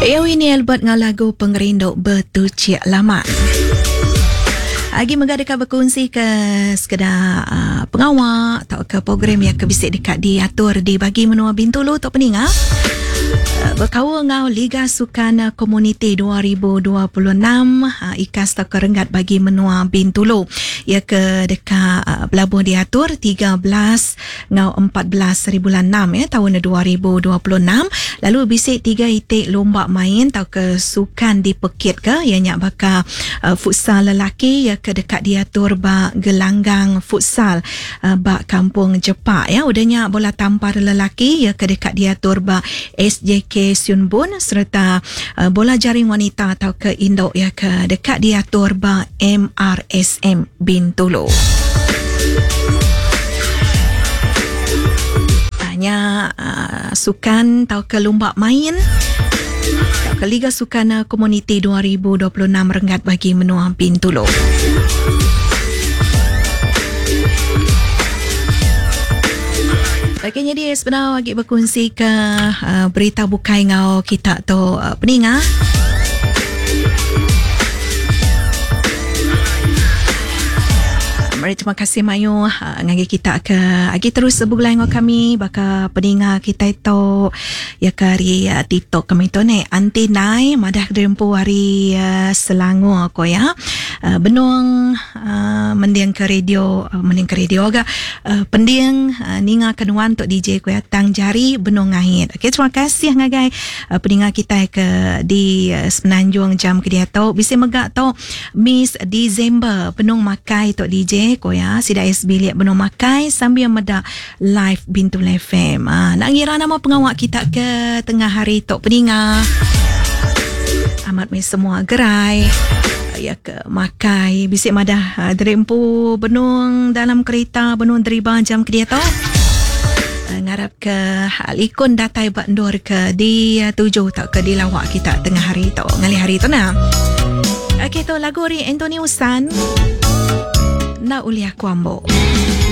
Ini Albert ngau lagu pengerinduk bertucik lama. Agi mengadakah berkongsi ke sekedar pengawak atau ke program yang kebisik dekat diatur di bagi menua Bintulu untuk peningat. Berkawal ngau Liga Sukan Komuniti 2026 ikas tak kerenggat bagi menua Bintulu. Ia ke dekat Pelabuh diatur 13 ngau 14 bulan 6 tahun 2026. Lalu bisik 3 itik lomba main tau ke sukan di Pekit ke ianya bakal futsal lelaki ia ke dekat diatur ba gelanggang futsal ba kampung Jepak udahnya bola tampar lelaki ia ke dekat diatur ba SJK Siun Bun serta bola jaring wanita atau ke indok ya ke dekat diatur ba MRSM Bintulu. Hanya sukan atau ke lomba main atau ke Liga Sukan Komuniti 2026 renggat bagi menua Bintulu. Baginya dia sebenarnya bagi berkongsi ke berita bukai ngau kita tu peningat. Mari terima kasih Mayu ngagi kita ke agi terus sebulai ngau kami baka peningat kita itu ya kari TikTok kami tu ni anti nai madah dempu hari Selangor ko ya benung mendiang ke radio agak pendiang ninga kenuan untuk DJ ko ya tang jari benung ngahit. Okey terima kasih ngagai peningat kita ke di Semenanjung jam ke dia tu bisa megak tu Miss December benung makai tok DJ ko ya sida SB liat benung makai sambil meda live Bintulu FM. Nak ngira nama pengawak kita ke tengah hari tok peningat amat mai semua gerai ya ke makai bisik madah derempu benung dalam kereta benung deriba jam ke dia tu ngarap ke ikon datai bandor ke di tujuh tak ke di lawak kita tengah hari tu ngali hari tu nah. Okey tu lagu ri Anthony Usan na uliah kuambo.